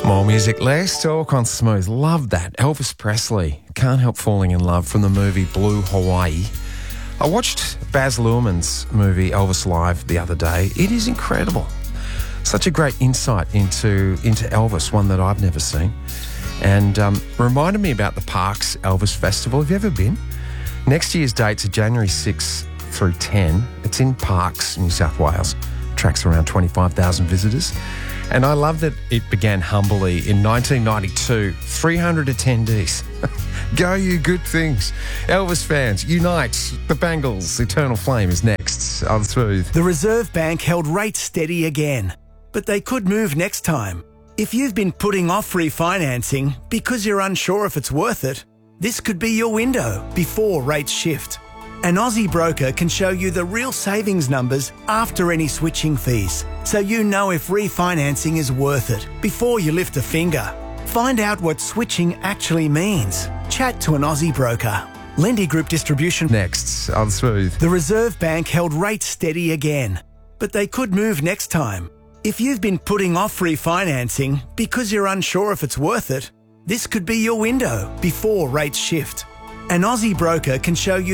More music, less talk on Smooth. Love that. Elvis Presley. Can't help falling in love from the movie Blue Hawaii. I watched Baz Luhrmann's movie Elvis Live the other day. It is incredible. Such a great insight into Elvis, one that I've never seen. And reminded me about the Parks Elvis Festival. Have you ever been? Next year's dates are January 6 through 10. It's in Parks, New South Wales. Attracts around 25,000 visitors. And I love that it began humbly in 1992. 300 attendees. Go you good things. Elvis fans, unite. The Bangles, Eternal Flame is next on Smooth. The Reserve Bank held rates steady again, but they could move next time. If you've been putting off refinancing because you're unsure if it's worth it, this could be your window before rates shift. An Aussie broker can show you the real savings numbers after any switching fees, so you know if refinancing is worth it before you lift a finger. Find out what switching actually means. Chat to an Aussie broker. Lendy Group Distribution. Next on Smooth. The Reserve Bank held rates steady again, but they could move next time. If you've been putting off refinancing because you're unsure if it's worth it, this could be your window before rates shift. An Aussie broker can show you